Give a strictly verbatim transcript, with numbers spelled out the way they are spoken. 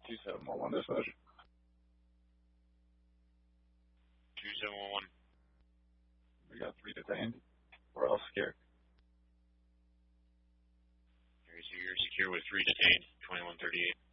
two seven one one dispatch. two seven one one. We got three detained. We're all secure. So you're secure with three detained, twenty-one thirty-eight.